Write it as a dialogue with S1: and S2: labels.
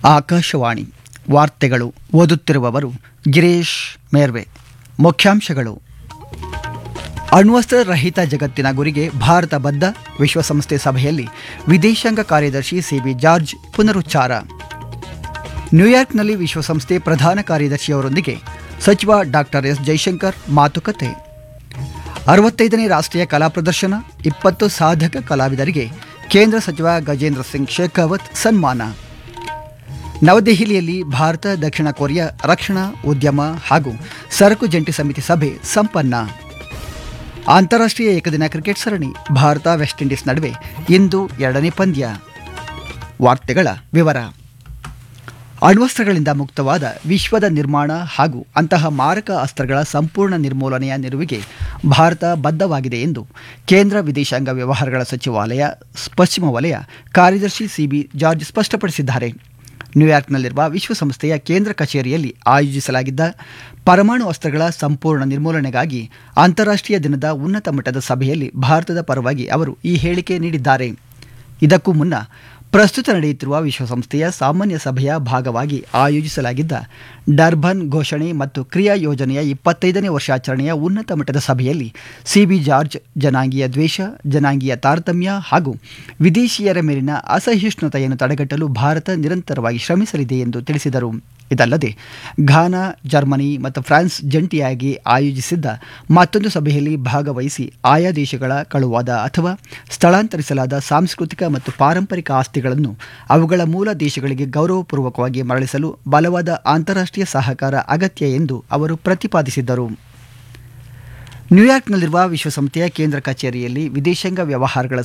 S1: ಆಕಾಶವಾಣಿ ವಾರ್ತೆಗಳು ಓದುತ್ತಿರುವವರು ಗಿರೀಶ್ ಮೇರ್ವೆ. ಮುಖ್ಯಾಂಶಗಳು: ಅಣ್ವಸ್ತ್ರ ರಹಿತ ಜಗತ್ತಿನ ಗುರಿಗೆ ಭಾರತ ಬದ್ಧ, ವಿಶ್ವಸಂಸ್ಥೆ ಸಭೆಯಲ್ಲಿ ವಿದೇಶಾಂಗ ಕಾರ್ಯದರ್ಶಿ ಸಿಬಿ ಜಾರ್ಜ್ ಪುನರುಚ್ಚಾರ. ನ್ಯೂಯಾರ್ಕ್ನಲ್ಲಿ ವಿಶ್ವಸಂಸ್ಥೆ ಪ್ರಧಾನ ಕಾರ್ಯದರ್ಶಿಯವರೊಂದಿಗೆ ಸಚಿವ ಡಾಕ್ಟರ್ ಎಸ್ ಜೈಶಂಕರ್ ಮಾತುಕತೆ. 65ನೇ ರಾಷ್ಟ್ರೀಯ ಕಲಾ ಪ್ರದರ್ಶನ, 20 ಸಾಧಕ ಕಲಾವಿದರಿಗೆ ಕೇಂದ್ರ ಸಚಿವ ಗಜೇಂದ್ರ ಸಿಂಗ್ ಶೇಖಾವತ್ ಸನ್ಮಾನ. ನವದೆಹಲಿಯಲ್ಲಿ ಭಾರತ ದಕ್ಷಿಣ ಕೊರಿಯಾ ರಕ್ಷಣಾ, ಉದ್ಯಮ ಹಾಗೂ ಸರಕು ಜಂಟಿ ಸಮಿತಿ ಸಭೆ ಸಂಪನ್ನ. ಅಂತಾರಾಷ್ಟ್ರೀಯ ಏಕದಿನ ಕ್ರಿಕೆಟ್ ಸರಣಿ ಭಾರತ ವೆಸ್ಟ್ ಇಂಡೀಸ್ ನಡುವೆ ಇಂದು 2ನೇ ಪಂದ್ಯ. ವಾರ್ತೆಗಳ ವಿವರ. ಅಣ್ವಸ್ತ್ರಗಳಿಂದ ಮುಕ್ತವಾದ ವಿಶ್ವದ ನಿರ್ಮಾಣ ಹಾಗೂ ಅಂತಹ ಮಾರಕ ಅಸ್ತ್ರಗಳ ಸಂಪೂರ್ಣ ನಿರ್ಮೂಲನೆಯ ನಿಲುವಿಗೆ ಭಾರತ ಬದ್ಧವಾಗಿದೆ ಎಂದು ಕೇಂದ್ರ ವಿದೇಶಾಂಗ ವ್ಯವಹಾರಗಳ ಸಚಿವಾಲಯ ಪಶ್ಚಿಮ ವಲಯ ಕಾರ್ಯದರ್ಶಿ ಸಿಬಿ ಜಾರ್ಜ್ ಸ್ಪಷ್ಟಪಡಿಸಿದ್ದಾರೆ. ನ್ಯೂಯಾರ್ಕ್ನಲ್ಲಿರುವ ವಿಶ್ವಸಂಸ್ಥೆಯ ಕೇಂದ್ರ ಕಚೇರಿಯಲ್ಲಿ ಆಯೋಜಿಸಲಾಗಿದ್ದ ಪರಮಾಣು ಅಸ್ತ್ರಗಳ ಸಂಪೂರ್ಣ ನಿರ್ಮೂಲನೆಗಾಗಿ ಅಂತಾರಾಷ್ಟ್ರೀಯ ದಿನದ ಉನ್ನತ ಮಟ್ಟದ ಸಭೆಯಲ್ಲಿ ಭಾರತದ ಪರವಾಗಿ ಅವರು ಈ ಹೇಳಿಕೆ ನೀಡಿದ್ದಾರೆ. ಇದಕ್ಕೂ ಮುನ್ನ ಪ್ರಸ್ತುತ ನಡೆಯುತ್ತಿರುವ ವಿಶ್ವಸಂಸ್ಥೆಯ ಸಾಮಾನ್ಯ ಸಭೆಯ ಭಾಗವಾಗಿ ಆಯೋಜಿಸಲಾಗಿದ್ದ ಡರ್ಬನ್ ಘೋಷಣೆ ಮತ್ತು ಕ್ರಿಯಾ ಯೋಜನೆಯ 25ನೇ ವರ್ಷಾಚರಣೆಯ ಉನ್ನತ ಮಟ್ಟದ ಸಭೆಯಲ್ಲಿ ಸಿಬಿ ಜಾರ್ಜ್ ಜನಾಂಗೀಯ ದ್ವೇಷ, ಜನಾಂಗೀಯ ತಾರತಮ್ಯ ಹಾಗೂ ವಿದೇಶಿಯರ ಮೇಲಿನ ಅಸಹಿಷ್ಣುತೆಯನ್ನು ತಡೆಗಟ್ಟಲು ಭಾರತ ನಿರಂತರವಾಗಿ ಶ್ರಮಿಸಲಿದೆ ಎಂದು ತಿಳಿಸಿದರು. ಇದಲ್ಲದೆ ಘಾನಾ, ಜರ್ಮನಿ ಮತ್ತು ಫ್ರಾನ್ಸ್ ಜಂಟಿಯಾಗಿ ಆಯೋಜಿಸಿದ್ದ ಮತ್ತೊಂದು ಸಭೆಯಲ್ಲಿ ಭಾಗವಹಿಸಿ ಆಯಾ ದೇಶಗಳ ಕಳುವಾದ ಅಥವಾ ಸ್ಥಳಾಂತರಿಸಲಾದ ಸಾಂಸ್ಕೃತಿಕ ಮತ್ತು ಪಾರಂಪರಿಕ ಆಸ್ತಿಗಳನ್ನು ಅವುಗಳ ಮೂಲ ದೇಶಗಳಿಗೆ ಗೌರವಪೂರ್ವಕವಾಗಿ ಮರಳಿಸಲು ಬಲವಾದ ಅಂತಾರಾಷ್ಟ್ರೀಯ ಸಹಕಾರ ಅಗತ್ಯ ಎಂದು ಅವರು ಪ್ರತಿಪಾದಿಸಿದ್ದರು. ನ್ಯೂಯಾರ್ಕ್ನಲ್ಲಿರುವ ವಿಶ್ವಸಂಸ್ಥೆಯ ಕೇಂದ್ರ ಕಚೇರಿಯಲ್ಲಿ ವಿದೇಶಾಂಗ ವ್ಯವಹಾರಗಳ